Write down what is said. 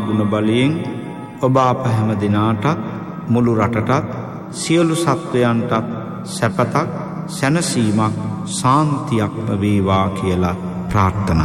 ගුණ බලයෙන් ඔබ අප හැම දිනාටත් මුළු රටටත් සියලු සත්වයන්ටත් සැපතක් සැනසීමක් ශාන්තියක්ම වේවා කියලා ප්‍රාර්ථනා